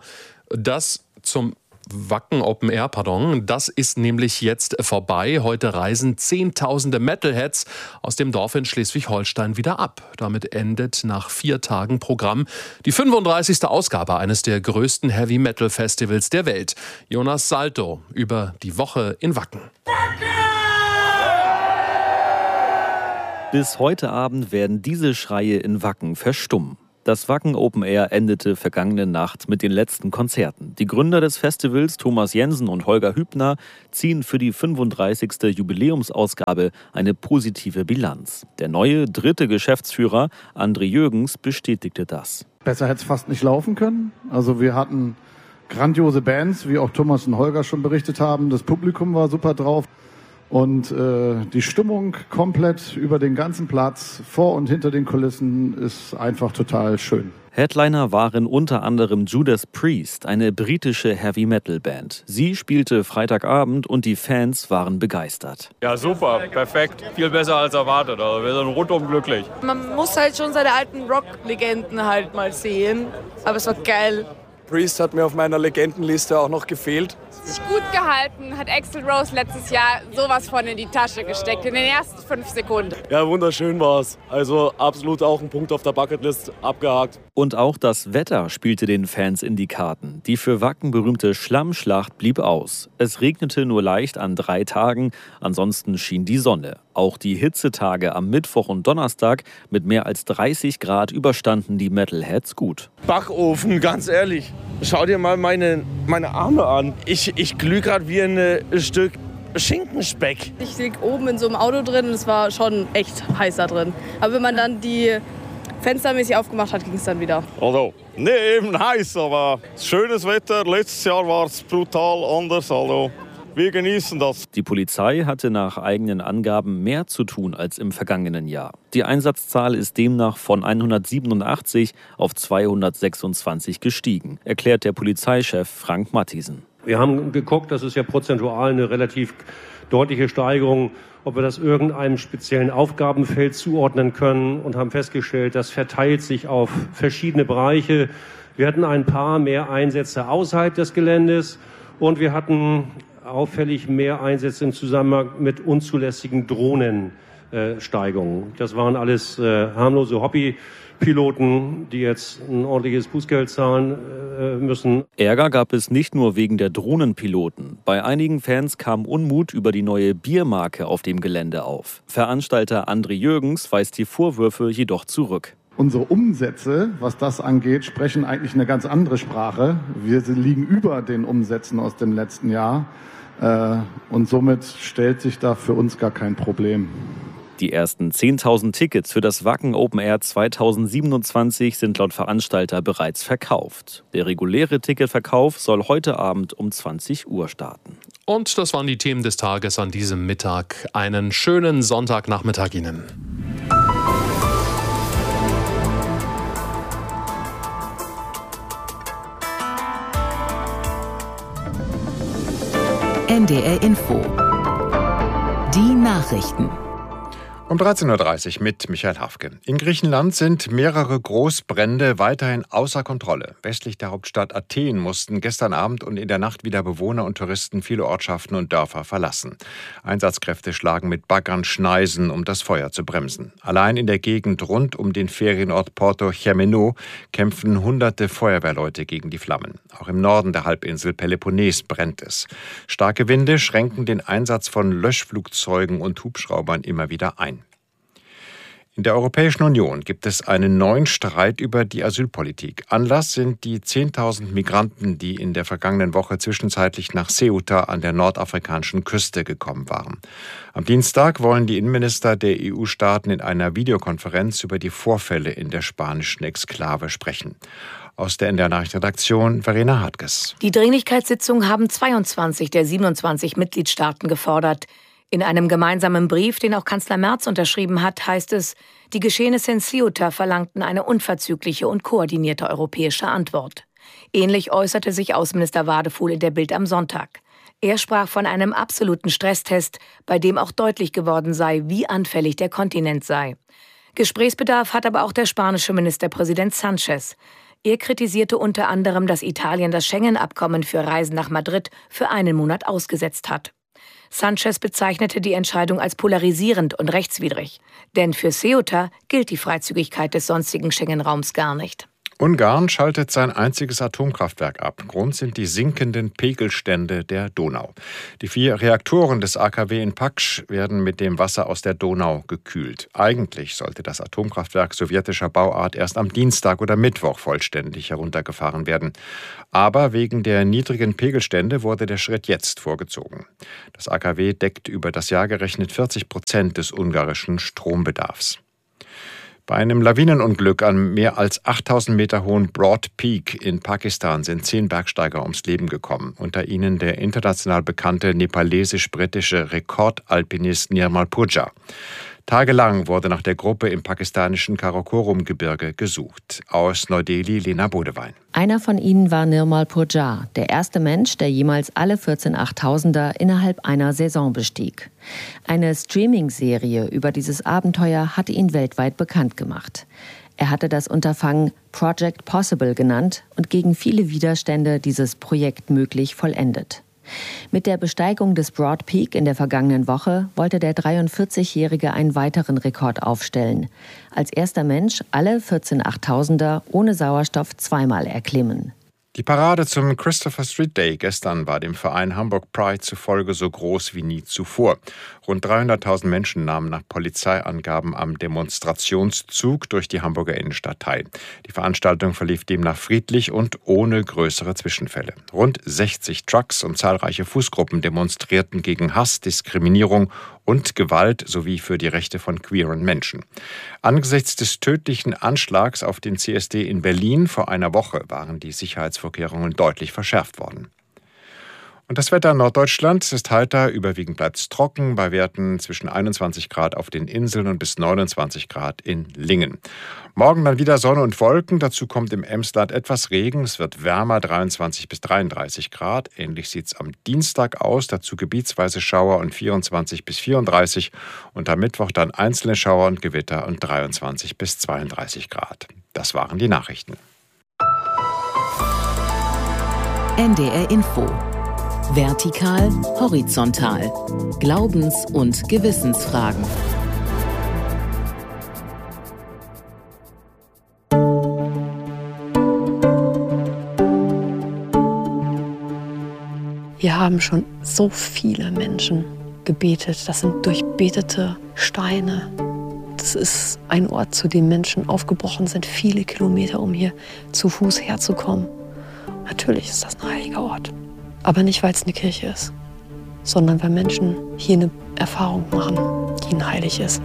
[SPEAKER 6] Das zum Wacken Open Air, pardon. Das ist nämlich jetzt vorbei. Heute reisen Zehntausende Metalheads aus dem Dorf in Schleswig-Holstein wieder ab. Damit endet nach vier Tagen Programm die fünfunddreißigste Ausgabe eines der größten Heavy-Metal-Festivals der Welt. Jonas Salto über die Woche in Wacken.
[SPEAKER 15] Bis heute Abend werden diese Schreie in Wacken verstummen. Das Wacken Open Air endete vergangene Nacht mit den letzten Konzerten. Die Gründer des Festivals, Thomas Jensen und Holger Hübner, ziehen für die fünfunddreißigste Jubiläumsausgabe eine positive Bilanz. Der neue dritte Geschäftsführer, André Jürgens, bestätigte das.
[SPEAKER 16] Besser hätte es fast nicht laufen können. Also wir hatten grandiose Bands, wie auch Thomas und Holger schon berichtet haben. Das Publikum war super drauf. Und äh, die Stimmung komplett über den ganzen Platz, vor und hinter den Kulissen, ist einfach total schön.
[SPEAKER 15] Headliner waren unter anderem Judas Priest, eine britische Heavy-Metal-Band. Sie spielte Freitagabend und die Fans waren begeistert.
[SPEAKER 17] Ja, super, perfekt. Viel besser als erwartet. Also wir sind rundum glücklich.
[SPEAKER 18] Man muss halt schon seine alten Rock-Legenden halt mal sehen. Aber es war geil.
[SPEAKER 19] Priest hat mir auf meiner Legendenliste auch noch gefehlt.
[SPEAKER 20] Sich gut gehalten, hat Axl Rose letztes Jahr sowas von in die Tasche gesteckt, in den ersten fünf Sekunden.
[SPEAKER 19] Ja, wunderschön war's. Also absolut auch ein Punkt auf der Bucketlist abgehakt.
[SPEAKER 15] Und auch das Wetter spielte den Fans in die Karten. Die für Wacken berühmte Schlammschlacht blieb aus. Es regnete nur leicht an drei Tagen, ansonsten schien die Sonne. Auch die Hitzetage am Mittwoch und Donnerstag mit mehr als dreißig Grad überstanden die Metalheads gut.
[SPEAKER 21] Backofen, ganz ehrlich. Schau dir mal meine, meine Arme an. Ich, ich glühe gerade wie ein äh, Stück Schinkenspeck.
[SPEAKER 18] Ich lieg oben in so einem Auto drin und es war schon echt heiß da drin. Aber wenn man dann die fenstermäßig aufgemacht hat, ging es dann wieder.
[SPEAKER 21] Also, nee, eben heiß, aber schönes Wetter. Letztes Jahr war es brutal anders, also wir genießen das.
[SPEAKER 15] Die Polizei hatte nach eigenen Angaben mehr zu tun als im vergangenen Jahr. Die Einsatzzahl ist demnach von hundertsiebenundachtzig auf zweihundertsechsundzwanzig gestiegen, erklärt der Polizeichef Frank Matthiesen.
[SPEAKER 22] Wir haben geguckt, das ist ja prozentual eine relativ deutliche Steigerung, ob wir das irgendeinem speziellen Aufgabenfeld zuordnen können und haben festgestellt, das verteilt sich auf verschiedene Bereiche. Wir hatten ein paar mehr Einsätze außerhalb des Geländes und wir hatten auffällig mehr Einsätze im Zusammenhang mit unzulässigen Drohnen. äh, Steigung. Das waren alles äh, harmlose Hobbypiloten, die jetzt ein ordentliches Bußgeld zahlen äh, müssen.
[SPEAKER 15] Ärger gab es nicht nur wegen der Drohnenpiloten. Bei einigen Fans kam Unmut über die neue Biermarke auf dem Gelände auf. Veranstalter André Jürgens weist die Vorwürfe jedoch zurück.
[SPEAKER 16] Unsere Umsätze, was das angeht, sprechen eigentlich eine ganz andere Sprache. Wir liegen über den Umsätzen aus dem letzten Jahr. Und somit stellt sich da für uns gar kein Problem.
[SPEAKER 15] Die ersten zehntausend Tickets für das Wacken Open Air zweitausendsiebenundzwanzig sind laut Veranstalter bereits verkauft. Der reguläre Ticketverkauf soll heute Abend um zwanzig Uhr starten.
[SPEAKER 6] Und das waren die Themen des Tages an diesem Mittag. Einen schönen Sonntagnachmittag Ihnen.
[SPEAKER 1] N D R Info. Die Nachrichten.
[SPEAKER 2] Um dreizehn Uhr dreißig mit Michael Hafke. In Griechenland sind mehrere Großbrände weiterhin außer Kontrolle. Westlich der Hauptstadt Athen mussten gestern Abend und in der Nacht wieder Bewohner und Touristen viele Ortschaften und Dörfer verlassen. Einsatzkräfte schlagen mit Baggern Schneisen, um das Feuer zu bremsen. Allein in der Gegend rund um den Ferienort Porto Chemeno kämpfen hunderte Feuerwehrleute gegen die Flammen. Auch im Norden der Halbinsel Peloponnes brennt es. Starke Winde schränken den Einsatz von Löschflugzeugen und Hubschraubern immer wieder ein. In der Europäischen Union gibt es einen neuen Streit über die Asylpolitik. Anlass sind die zehntausend Migranten, die in der vergangenen Woche zwischenzeitlich nach Ceuta an der nordafrikanischen Küste gekommen waren. Am Dienstag wollen die Innenminister der E U-Staaten in einer Videokonferenz über die Vorfälle in der spanischen Exklave sprechen. Aus der N D R-Nachrichtenredaktion Verena Hartges.
[SPEAKER 3] Die Dringlichkeitssitzung haben zweiundzwanzig der siebenundzwanzig Mitgliedstaaten gefordert. In einem gemeinsamen Brief, den auch Kanzler Merz unterschrieben hat, heißt es, die Geschehnisse in Ceuta verlangten eine unverzügliche und koordinierte europäische Antwort. Ähnlich äußerte sich Außenminister Wadefuhl in der Bild am Sonntag. Er sprach von einem absoluten Stresstest, bei dem auch deutlich geworden sei, wie anfällig der Kontinent sei. Gesprächsbedarf hat aber auch der spanische Ministerpräsident Sanchez. Er kritisierte unter anderem, dass Italien das Schengen-Abkommen für Reisen nach Madrid für einen Monat ausgesetzt hat. Sanchez bezeichnete die Entscheidung als polarisierend und rechtswidrig. Denn für Ceuta gilt die Freizügigkeit des sonstigen Schengen-Raums gar nicht.
[SPEAKER 2] Ungarn schaltet sein einziges Atomkraftwerk ab. Grund sind die sinkenden Pegelstände der Donau. Die vier Reaktoren des A K W in Paksch werden mit dem Wasser aus der Donau gekühlt. Eigentlich sollte das Atomkraftwerk sowjetischer Bauart erst am Dienstag oder Mittwoch vollständig heruntergefahren werden. Aber wegen der niedrigen Pegelstände wurde der Schritt jetzt vorgezogen. Das A K W deckt über das Jahr gerechnet vierzig Prozent des ungarischen Strombedarfs. Bei einem Lawinenunglück am mehr als achttausend Meter hohen Broad Peak in Pakistan sind zehn Bergsteiger ums Leben gekommen. Unter ihnen der international bekannte nepalesisch-britische Rekordalpinist Nirmal Purja. Tagelang wurde nach der Gruppe im pakistanischen Karakorum-Gebirge gesucht. Aus Neu-Delhi, Lena Bodewein.
[SPEAKER 4] Einer von ihnen war Nirmal Purja, der erste Mensch, der jemals alle vierzehn Achttausender innerhalb einer Saison bestieg. Eine Streaming-Serie über dieses Abenteuer hatte ihn weltweit bekannt gemacht. Er hatte das Unterfangen Project Possible genannt und gegen viele Widerstände dieses Projekt möglich vollendet. Mit der Besteigung des Broad Peak in der vergangenen Woche wollte der dreiundvierzigjährige einen weiteren Rekord aufstellen. Als erster Mensch alle vierzehn Achttausender ohne Sauerstoff zweimal erklimmen.
[SPEAKER 2] Die Parade zum Christopher Street Day gestern war dem Verein Hamburg Pride zufolge so groß wie nie zuvor. Rund dreihunderttausend Menschen nahmen nach Polizeiangaben am Demonstrationszug durch die Hamburger Innenstadt teil. Die Veranstaltung verlief demnach friedlich und ohne größere Zwischenfälle. Rund sechzig Trucks und zahlreiche Fußgruppen demonstrierten gegen Hass, Diskriminierung und Gewalt sowie für die Rechte von queeren Menschen. Angesichts des tödlichen Anschlags auf den C S D in Berlin vor einer Woche waren die Sicherheitsvorkehrungen deutlich verschärft worden. Und das Wetter in Norddeutschland ist heiter, überwiegend bleibt es trocken, bei Werten zwischen einundzwanzig Grad auf den Inseln und bis neunundzwanzig Grad in Lingen. Morgen dann wieder Sonne und Wolken, dazu kommt im Emsland etwas Regen, es wird wärmer, dreiundzwanzig bis dreiunddreißig Grad. Ähnlich sieht es am Dienstag aus, dazu gebietsweise Schauer und vierundzwanzig bis vierunddreißig und am Mittwoch dann einzelne Schauer und Gewitter und dreiundzwanzig bis zweiunddreißig Grad. Das waren die Nachrichten.
[SPEAKER 1] N D R Info. Vertikal, horizontal. Glaubens- und Gewissensfragen.
[SPEAKER 5] haben schon so viele Menschen gebetet. Das sind durchbetete Steine. Das ist ein Ort, zu dem Menschen aufgebrochen sind, viele Kilometer, um hier zu Fuß herzukommen. Natürlich ist das ein heiliger Ort. Aber nicht, weil es eine Kirche ist, sondern weil Menschen hier eine Erfahrung machen, die ihnen heilig ist.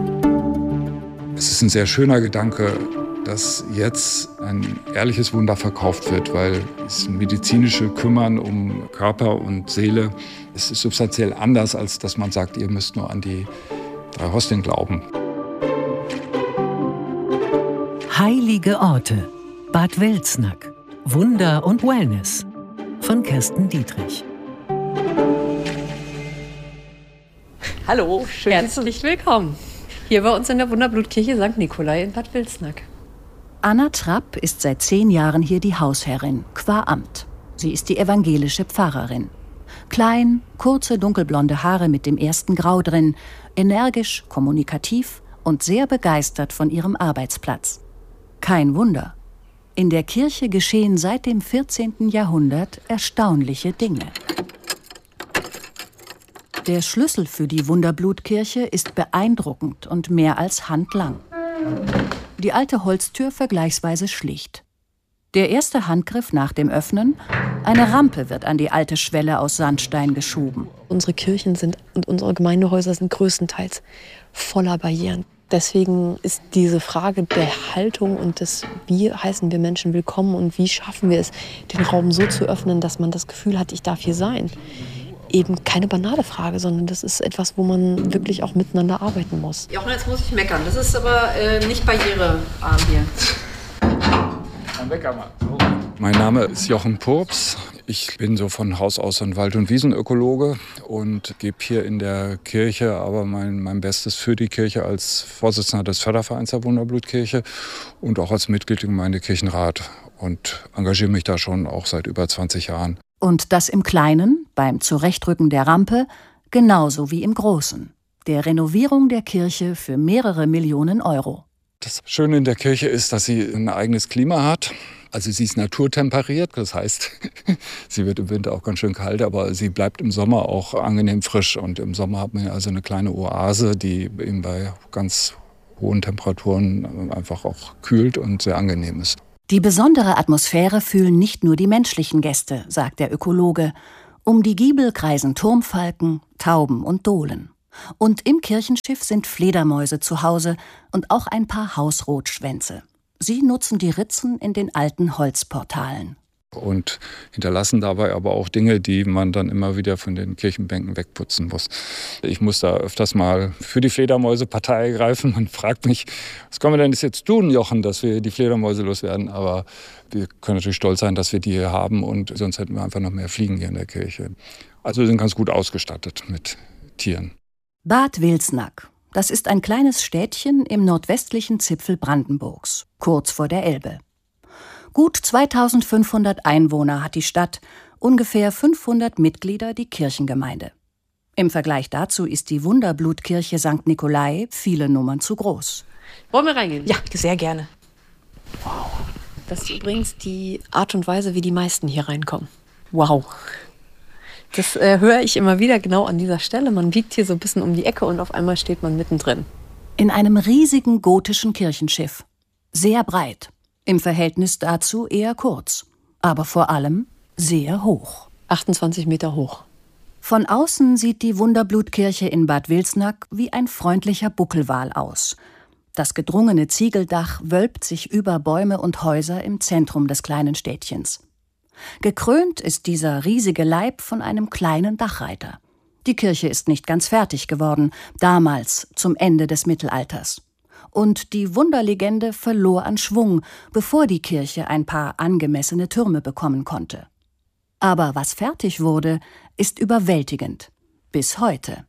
[SPEAKER 7] Es ist ein sehr schöner Gedanke, dass jetzt ein ehrliches Wunder verkauft wird, weil das medizinische Kümmern um Körper und Seele, es ist substanziell anders, als dass man sagt, ihr müsst nur an die drei Hostien glauben.
[SPEAKER 1] Heilige Orte. Bad Welznack. Wunder und Wellness. Von Kirsten Dietrich.
[SPEAKER 5] Hallo, schön, herzlich willkommen. Hier bei uns in der Wunderblutkirche Sankt Nikolai in Bad Welznack.
[SPEAKER 23] Anna Trapp ist seit zehn Jahren hier die Hausherrin, qua Amt. Sie ist die evangelische Pfarrerin. Klein, kurze, dunkelblonde Haare mit dem ersten Grau drin, energisch, kommunikativ und sehr begeistert von ihrem Arbeitsplatz. Kein Wunder. In der Kirche geschehen seit dem vierzehnten Jahrhundert erstaunliche Dinge. Der Schlüssel für die Wunderblutkirche ist beeindruckend und mehr als handlang. Die alte Holztür vergleichsweise schlicht. Der erste Handgriff nach dem Öffnen: eine Rampe wird an die alte Schwelle aus Sandstein geschoben.
[SPEAKER 5] Unsere Kirchen sind und unsere Gemeindehäuser sind größtenteils voller Barrieren. Deswegen ist diese Frage der Haltung und des, wie heißen wir Menschen willkommen und wie schaffen wir es, den Raum so zu öffnen, dass man das Gefühl hat, ich darf hier sein, eben keine banale Frage, sondern das ist etwas, wo man wirklich auch miteinander arbeiten muss.
[SPEAKER 24] Jochen, jetzt muss ich meckern. Das ist aber äh, nicht barrierearm hier.
[SPEAKER 7] Ein Wecker mal. Mein Name ist Jochen Purps. Ich bin so von Haus aus ein Wald- und Wiesenökologe und gebe hier in der Kirche aber mein, mein Bestes für die Kirche als Vorsitzender des Fördervereins der Wunderblutkirche und auch als Mitglied im Gemeindekirchenrat und engagiere mich da schon auch seit über zwanzig Jahren.
[SPEAKER 23] Und das im Kleinen, beim Zurechtrücken der Rampe, genauso wie im Großen. Der Renovierung der Kirche für mehrere Millionen Euro.
[SPEAKER 7] Das Schöne in der Kirche ist, dass sie ein eigenes Klima hat. Also sie ist naturtemperiert, das heißt, sie wird im Winter auch ganz schön kalt, aber sie bleibt im Sommer auch angenehm frisch. Und im Sommer hat man also eine kleine Oase, die eben bei ganz hohen Temperaturen einfach auch kühlt und sehr angenehm ist.
[SPEAKER 23] Die besondere Atmosphäre fühlen nicht nur die menschlichen Gäste, sagt der Ökologe. Um die Giebel kreisen Turmfalken, Tauben und Dohlen. Und im Kirchenschiff sind Fledermäuse zu Hause und auch ein paar Hausrotschwänze. Sie nutzen die Ritzen in den alten Holzportalen.
[SPEAKER 7] Und hinterlassen dabei aber auch Dinge, die man dann immer wieder von den Kirchenbänken wegputzen muss. Ich muss da öfters mal für die Fledermäuse Partei ergreifen. Man fragt mich, was können wir denn jetzt tun, Jochen, dass wir die Fledermäuse loswerden? Aber wir können natürlich stolz sein, dass wir die hier haben und sonst hätten wir einfach noch mehr Fliegen hier in der Kirche. Also wir sind ganz gut ausgestattet mit Tieren.
[SPEAKER 23] Bad Welznack. Das ist ein kleines Städtchen im nordwestlichen Zipfel Brandenburgs, kurz vor der Elbe. Gut zweitausendfünfhundert Einwohner hat die Stadt, ungefähr fünfhundert Mitglieder die Kirchengemeinde. Im Vergleich dazu ist die Wunderblutkirche Sankt Nikolai viele Nummern zu groß.
[SPEAKER 5] Wollen wir reingehen? Ja, sehr gerne. Wow. Das ist übrigens die Art und Weise, wie die meisten hier reinkommen. Wow. Das äh, höre ich immer wieder genau an dieser Stelle. Man biegt hier so ein bisschen um die Ecke und auf einmal steht man mittendrin.
[SPEAKER 23] In einem riesigen gotischen Kirchenschiff. Sehr breit. Im Verhältnis dazu eher kurz. Aber vor allem sehr hoch.
[SPEAKER 5] achtundzwanzig Meter hoch.
[SPEAKER 23] Von außen sieht die Wunderblutkirche in Bad Welznack wie ein freundlicher Buckelwal aus. Das gedrungene Ziegeldach wölbt sich über Bäume und Häuser im Zentrum des kleinen Städtchens. Gekrönt ist dieser riesige Leib von einem kleinen Dachreiter. Die Kirche ist nicht ganz fertig geworden, damals zum Ende des Mittelalters. Und die Wunderlegende verlor an Schwung, bevor die Kirche ein paar angemessene Türme bekommen konnte. Aber was fertig wurde, ist überwältigend. Bis heute.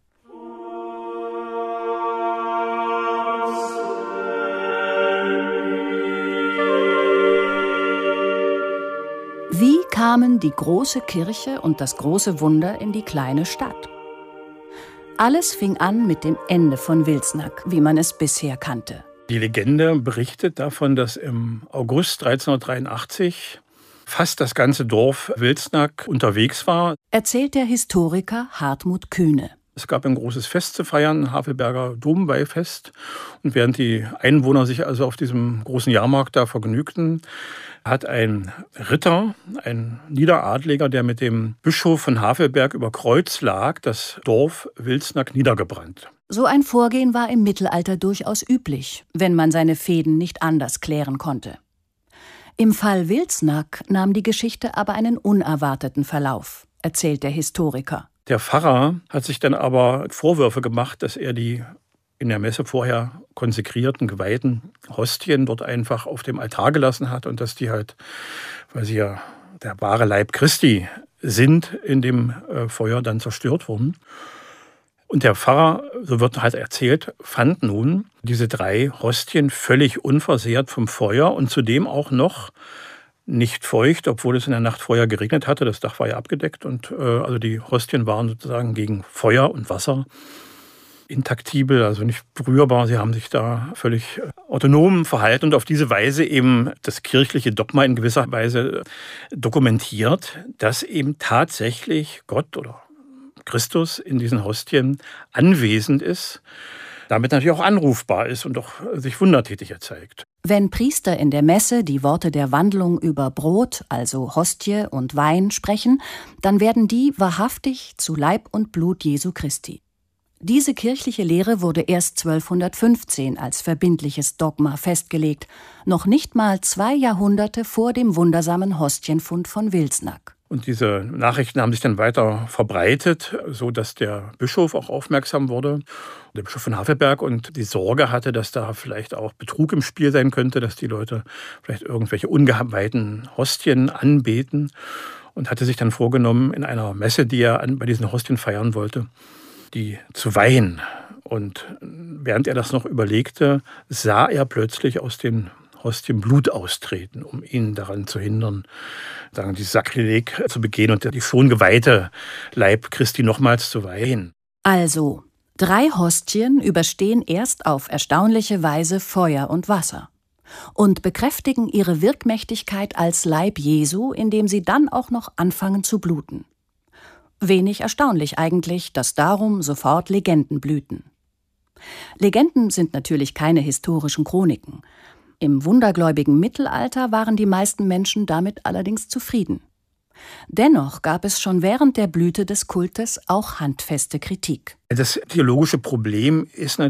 [SPEAKER 23] Wie kamen die große Kirche und das große Wunder in die kleine Stadt? Alles fing an mit dem Ende von Welznack, wie man es bisher kannte.
[SPEAKER 25] Die Legende berichtet davon, dass im August dreizehnhundertdreiundachtzig
[SPEAKER 8] fast das ganze Dorf Wilsnack unterwegs war.
[SPEAKER 23] Erzählt der Historiker Hartmut Kühne.
[SPEAKER 8] Es gab ein großes Fest zu feiern, Havelberger Domweihfest. Und während die Einwohner sich also auf diesem großen Jahrmarkt da vergnügten, hat ein Ritter, ein Niederadliger, der mit dem Bischof von Havelberg über Kreuz lag, das Dorf Wilsnack niedergebrannt.
[SPEAKER 23] So ein Vorgehen war im Mittelalter durchaus üblich, wenn man seine Fehden nicht anders klären konnte. Im Fall Wilsnack nahm die Geschichte aber einen unerwarteten Verlauf, erzählt der Historiker.
[SPEAKER 8] Der Pfarrer hat sich dann aber Vorwürfe gemacht, dass er die in der Messe vorher konsekrierten, geweihten Hostien dort einfach auf dem Altar gelassen hat und dass die halt, weil sie ja der wahre Leib Christi sind, in dem äh, Feuer dann zerstört wurden. Und der Pfarrer, so wird halt erzählt, fand nun diese drei Hostien völlig unversehrt vom Feuer und zudem auch noch nicht feucht, obwohl es in der Nacht vorher geregnet hatte. Das Dach war ja abgedeckt und äh, also die Hostien waren sozusagen gegen Feuer und Wasser intaktibel, also nicht berührbar. Sie haben sich da völlig autonom verhalten und auf diese Weise eben das kirchliche Dogma in gewisser Weise dokumentiert, dass eben tatsächlich Gott oder Christus in diesen Hostien anwesend ist, damit natürlich auch anrufbar ist und auch sich wundertätig zeigt.
[SPEAKER 23] Wenn Priester in der Messe die Worte der Wandlung über Brot, also Hostie und Wein sprechen, dann werden die wahrhaftig zu Leib und Blut Jesu Christi. Diese kirchliche Lehre wurde erst zwölfhundertfünfzehn als verbindliches Dogma festgelegt, noch nicht mal zwei Jahrhunderte vor dem wundersamen Hostienfund von Wilsnack.
[SPEAKER 8] Und diese Nachrichten haben sich dann weiter verbreitet, so dass der Bischof auch aufmerksam wurde, der Bischof von Havelberg, und die Sorge hatte, dass da vielleicht auch Betrug im Spiel sein könnte, dass die Leute vielleicht irgendwelche ungeweihten Hostien anbeten, und hatte sich dann vorgenommen, in einer Messe, die er bei diesen Hostien feiern wollte, die zu weihen. Und während er das noch überlegte, sah er plötzlich aus den Hostien Blut austreten, um ihn daran zu hindern, sagen, dieses Sakrileg zu begehen und die schon geweihte Leib Christi nochmals zu weihen.
[SPEAKER 23] Also, drei Hostien überstehen erst auf erstaunliche Weise Feuer und Wasser und bekräftigen ihre Wirkmächtigkeit als Leib Jesu, indem sie dann auch noch anfangen zu bluten. Wenig erstaunlich eigentlich, dass darum sofort Legenden blühten. Legenden sind natürlich keine historischen Chroniken. Im wundergläubigen Mittelalter waren die meisten Menschen damit allerdings zufrieden. Dennoch gab es schon während der Blüte des Kultes auch handfeste Kritik.
[SPEAKER 8] Das theologische Problem ist natürlich,